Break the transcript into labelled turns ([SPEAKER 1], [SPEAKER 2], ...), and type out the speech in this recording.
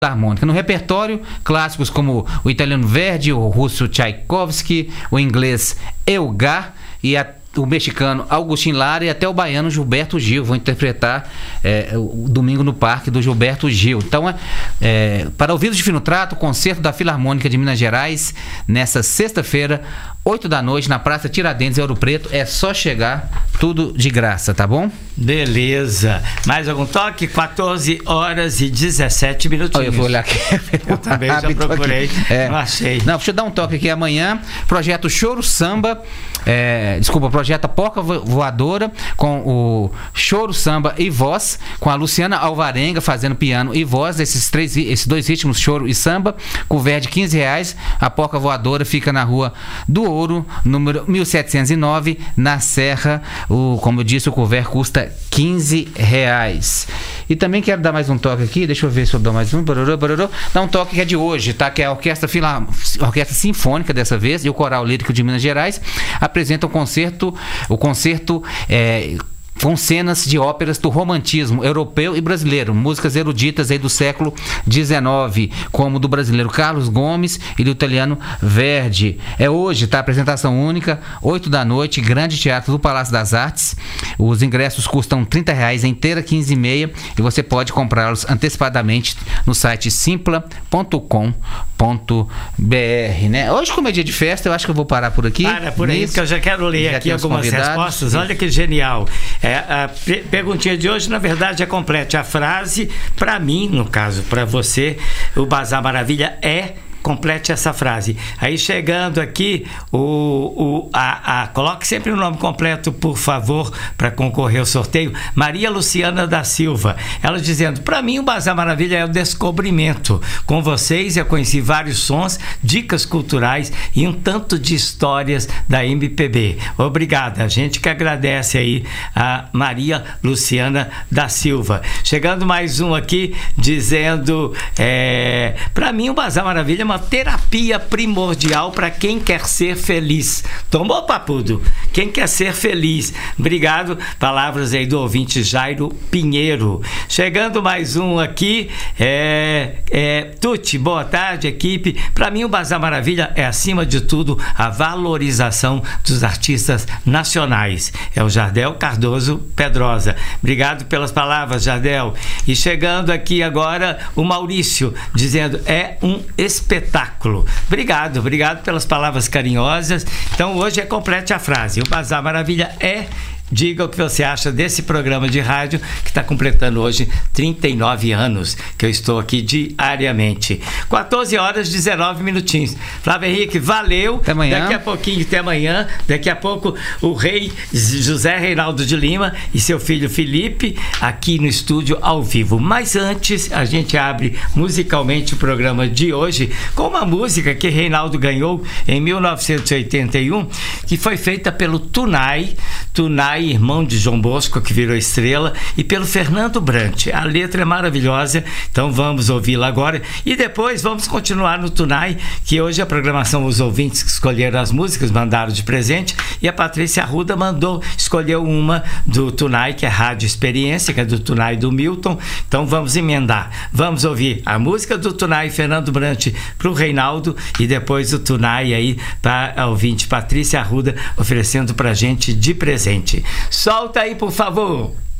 [SPEAKER 1] Filarmônica. No repertório, clássicos como o italiano Verdi, o russo Tchaikovsky, o inglês Elgar e o mexicano Agustín Lara e até o baiano Gilberto Gil vão interpretar o Domingo no Parque do Gilberto Gil. Então, para ouvidos de fino trato, o concerto da Filarmônica de Minas Gerais, nessa sexta-feira, 8 da noite, na Praça Tiradentes, Ouro Preto. É só chegar, tudo de graça, tá bom?
[SPEAKER 2] Beleza. Mais algum toque? 14 horas e 17 minutinhos.
[SPEAKER 1] Eu vou olhar aqui.
[SPEAKER 2] Eu também já procurei, não achei.
[SPEAKER 1] Não, deixa eu dar um toque aqui amanhã. Projeto Choro Samba, projeto Porca Voadora, com o Choro Samba e Voz, com a Luciana Alvarenga fazendo piano e voz, esses dois ritmos, choro e samba, com Verdi R$15. A Porca Voadora fica na Rua do Ouro, número 1709, na Serra. Como eu disse, o couvert custa R$15. E também quero dar mais um toque aqui, deixa eu ver se eu dou mais um. Dá um toque que é de hoje, tá? Que é a Orquestra Sinfônica dessa vez e o Coral Lírico de Minas Gerais apresentam o concerto com cenas de óperas do romantismo europeu e brasileiro, músicas eruditas aí do século XIX, como do brasileiro Carlos Gomes e do italiano Verdi. É hoje, tá? Apresentação única, 8 da noite, Grande Teatro do Palácio das Artes. Os ingressos custam R$30, inteira R$15,50, e você pode comprá-los antecipadamente no site simpla.com.br, né? Hoje, como é dia de festa, eu acho que eu vou parar por aqui.
[SPEAKER 2] Para por aí, porque eu já quero ler aqui algumas respostas. Olha que genial. A perguntinha de hoje, na verdade, complete a frase. Para mim, no caso, para você, o Bazar Maravilha complete essa frase. Aí chegando aqui, coloque sempre o nome completo, por favor, para concorrer ao sorteio. Maria Luciana da Silva, ela dizendo: para mim o Bazar Maravilha é o descobrimento. Com vocês eu conheci vários sons, dicas culturais e um tanto de histórias da MPB. Obrigada, a gente que agradece aí a Maria Luciana da Silva. Chegando mais um aqui, dizendo: para mim o Bazar Maravilha é uma terapia primordial para quem quer ser feliz. Tomou, papudo? Quem quer ser feliz. Obrigado. Palavras aí do ouvinte Jairo Pinheiro. Chegando mais um aqui, Tuti, boa tarde, equipe. Para mim o Bazar Maravilha é, acima de tudo, a valorização dos artistas nacionais. É o Jardel Cardoso Pedrosa. Obrigado pelas palavras, Jardel. E chegando aqui agora, o Maurício, dizendo: é um espetáculo. Obrigado pelas palavras carinhosas. Então hoje complete a frase. O Bazar Maravilha diga o que você acha desse programa de rádio que está completando hoje 39 anos, que eu estou aqui diariamente. 14 horas e 19 minutinhos. Flávio Henrique, valeu.
[SPEAKER 1] Até amanhã.
[SPEAKER 2] Daqui a pouquinho, até amanhã. Daqui a pouco, o rei José Reinaldo de Lima e seu filho Felipe aqui no estúdio ao vivo. Mas antes, a gente abre musicalmente o programa de hoje com uma música que Reinaldo ganhou em 1981, que foi feita pelo Tunay, irmão de João Bosco, que virou estrela, e pelo Fernando Brant. A letra é maravilhosa, então vamos ouvi-la agora e depois vamos continuar no Tunay, que hoje a programação, os ouvintes que escolheram as músicas mandaram de presente, e a Patrícia Arruda escolheu uma do Tunay, que é Rádio Experiência, que é do Tunay do Milton. Então vamos emendar, vamos ouvir a música do Tunay Fernando Brant para o Reinaldo, e depois o Tunay aí para a ouvinte Patrícia Arruda oferecendo pra gente de presente. Solta aí, por favor.